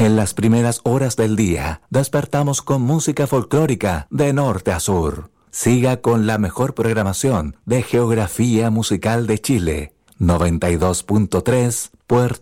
En las primeras horas del día, despertamos con música folclórica de norte a sur. Siga con la mejor programación de Geografía Musical de Chile. 92.3 Puerto